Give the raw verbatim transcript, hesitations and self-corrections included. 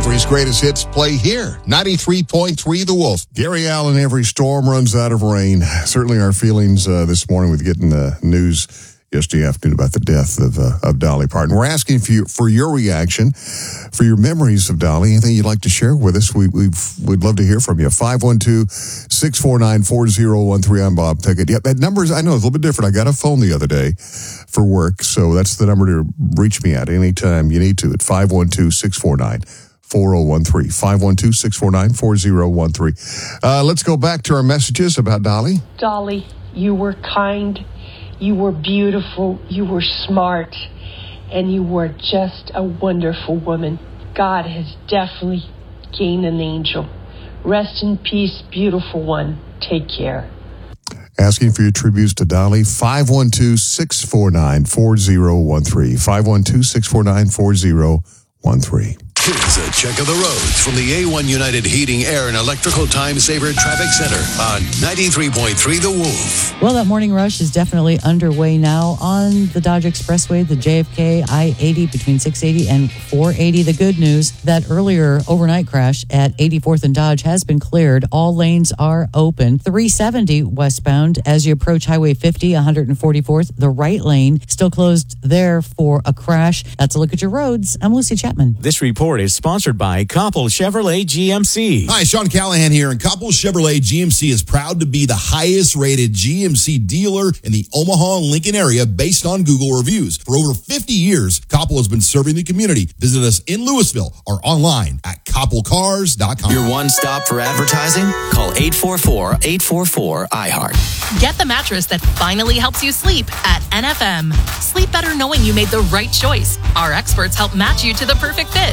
Country's greatest hits play here. ninety-three point three The Wolf. Gary Allen, every storm runs out of rain. Certainly our feelings uh, this morning with getting the news yesterday afternoon about the death of uh, of Dolly Parton. We're asking for, you, for your reaction, for your memories of Dolly. Anything you'd like to share with us, we, we've, we'd love to hear from you. five one two, six four nine, four zero one three. I'm Bob Pickett. Yep, that number is, I know, it's a little bit different. I got a phone the other day for work, so that's the number to reach me at anytime you need to at five one two, six four nine, four zero one three. five one two, six four nine, four zero one three. Uh, let's go back to our messages about Dolly. Dolly, you were kind. You were beautiful, you were smart, and you were just a wonderful woman. God has definitely gained an angel. Rest in peace, beautiful one. Take care. Asking for your tributes to Dolly, five one two, six four nine, four zero one three. five one two, six four nine, four zero one three. Here's a check of the roads from the A one United Heating, Air, and Electrical Time Saver Traffic Center on ninety-three point three The Wolf. Well, that morning rush is definitely underway now on the Dodge Expressway, the J F K I eighty between six eighty and four eighty. The good news, that earlier overnight crash at eighty-fourth and Dodge has been cleared. All lanes are open. three seventy westbound as you approach Highway fifty, one forty-fourth. The right lane still closed there for a crash. That's a look at your roads. I'm Lucy Chapman. This report is sponsored by Koppel Chevrolet G M C. Hi, Sean Callahan here, and Koppel Chevrolet G M C is proud to be the highest rated G M C dealer in the Omaha and Lincoln area based on Google reviews. For over fifty years, Koppel has been serving the community. Visit us in Louisville or online at koppel cars dot com. Your one stop for advertising? Call eight four four, eight four four, I heart. Get the mattress that finally helps you sleep at N F M. Sleep better knowing you made the right choice. Our experts help match you to the perfect fit.